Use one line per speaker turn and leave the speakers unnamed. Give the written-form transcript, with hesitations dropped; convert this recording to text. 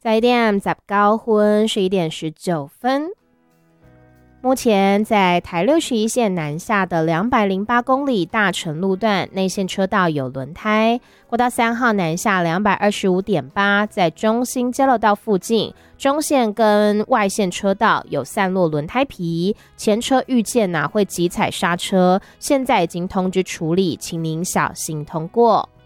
在点19分11点19分。目前在台61线南下的208公里大成路段内线车道有轮胎，国道3号南下 225.8 在中兴交流道附近中线跟外线车道有散落轮胎皮，前车预见会急踩刹车，现在已经通知处理，请您小心通过。